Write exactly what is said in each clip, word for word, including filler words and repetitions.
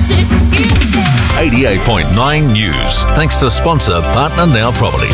eighty-eight point nine News. Thanks to sponsor Partner Now Property.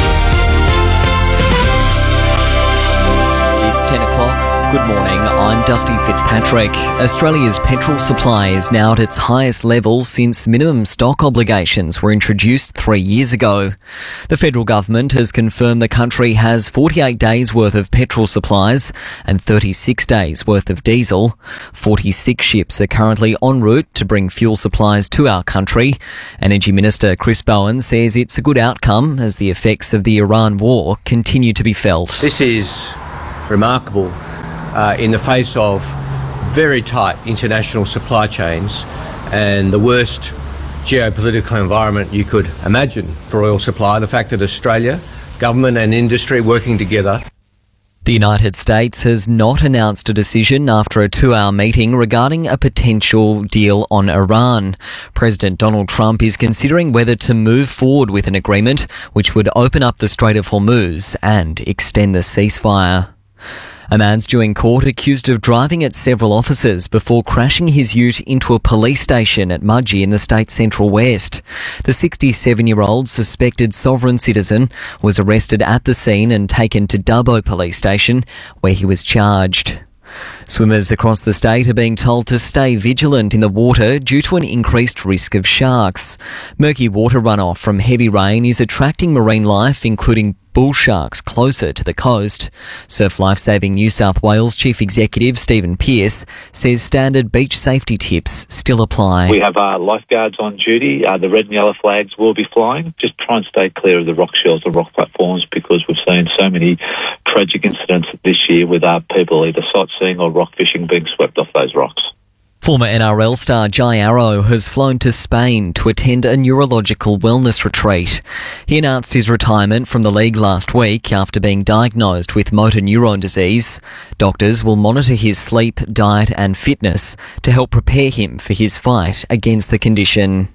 It's ten o'clock. Good morning, I'm Dusty Fitzpatrick. Australia's petrol supply is now at its highest level since minimum stock obligations were introduced three years ago. The federal government has confirmed the country has forty-eight days worth of petrol supplies and thirty-six days worth of diesel. forty-six ships are currently en route to bring fuel supplies to our country. Energy Minister Chris Bowen says it's a good outcome as the effects of the Iran war continue to be felt. This is remarkable. Uh, in the face of very tight international supply chains and the worst geopolitical environment you could imagine for oil supply, the fact that Australia, government and industry working together. The United States has not announced a decision after a two-hour meeting regarding a potential deal on Iran. President Donald Trump is considering whether to move forward with an agreement which would open up the Strait of Hormuz and extend the ceasefire. A man's due in court accused of driving at several officers before crashing his ute into a police station at Mudgee in the state's central west. The sixty-seven-year-old suspected sovereign citizen was arrested at the scene and taken to Dubbo Police Station, where he was charged. Swimmers across the state are being told to stay vigilant in the water due to an increased risk of sharks. Murky water runoff from heavy rain is attracting marine life, including bull sharks, closer to the coast. Surf Lifesaving New South Wales Chief Executive Stephen Pearce says standard beach safety tips still apply. We have our lifeguards on duty. Uh, the red and yellow flags will be flying. Just try and stay clear of the rock shells or rock platforms because we've seen so many tragic incidents this year with our people either sightseeing or rock fishing being swept off those rocks. Former N R L star Jai Arrow has flown to Spain to attend a neurological wellness retreat. He announced his retirement from the league last week after being diagnosed with motor neurone disease. Doctors will monitor his sleep, diet and fitness to help prepare him for his fight against the condition.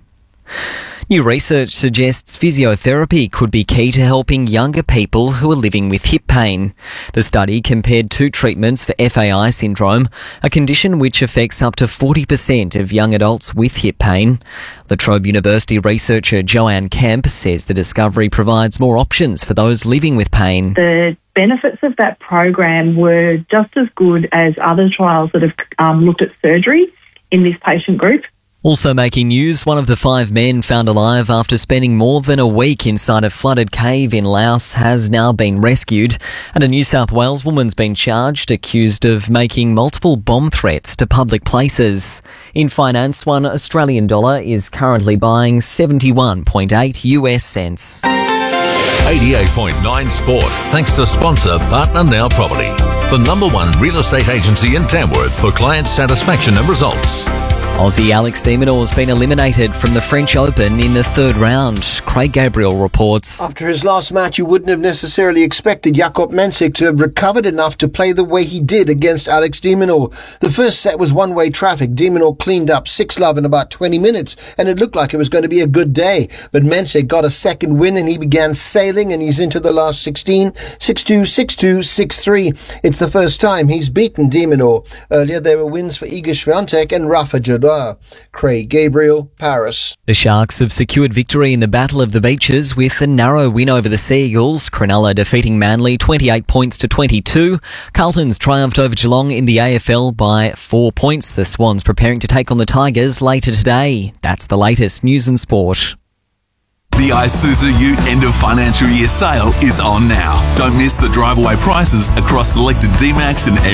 New research suggests physiotherapy could be key to helping younger people who are living with hip pain. The study compared two treatments for F A I syndrome, a condition which affects up to forty percent of young adults with hip pain. La Trobe University researcher Joanne Kemp says the discovery provides more options for those living with pain. The benefits of that program were just as good as other trials that have um, looked at surgery in this patient group. Also making news, one of the five men found alive after spending more than a week inside a flooded cave in Laos has now been rescued, and a New South Wales woman's been charged, accused of making multiple bomb threats to public places. In finance, one Australian dollar is currently buying seventy-one point eight US cents. eighty-eight point nine Sport. Thanks to sponsor Partner Now Property, the number one real estate agency in Tamworth for client satisfaction and results. Aussie Alex de Minaur has been eliminated from the French Open in the third round. Craig Gabriel reports. After his last match, you wouldn't have necessarily expected Jakob Mensik to have recovered enough to play the way he did against Alex de Minaur. The first set was one-way traffic. De Minaur cleaned up six love in about twenty minutes, and it looked like it was going to be a good day. But Mensik got a second win, and he began sailing, and he's into the last sixteen, six two, six two, six three. It's the first time he's beaten de Minaur. Earlier, there were wins for Iga Swiatek and Rafa Nadal. Craig Gabriel, Paris. The Sharks have secured victory in the Battle of the Beaches with a narrow win over the Sea Eagles. Cronulla defeating Manly twenty-eight points to twenty-two. Carlton's triumphed over Geelong in the A F L by four points. The Swans preparing to take on the Tigers later today. That's the latest news and sport. The Isuzu Ute end of financial year sale is on now. Don't miss the drive-away prices across selected D-Max and